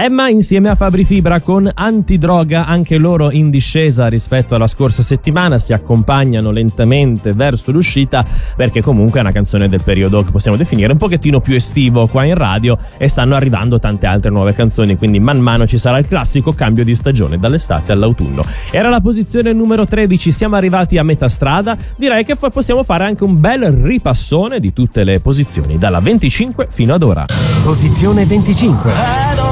Emma insieme a Fabri Fibra con Antidroga, anche loro in discesa rispetto alla scorsa settimana, si accompagnano lentamente verso l'uscita perché comunque è una canzone del periodo che possiamo definire un pochettino più estivo qua in radio e stanno arrivando tante altre nuove canzoni, quindi man mano ci sarà il classico cambio di stagione dall'estate all'autunno. Era la posizione numero 13, siamo arrivati a metà strada, direi che possiamo fare anche un bel ripassone di tutte le posizioni dalla 25 fino ad ora. Posizione 25.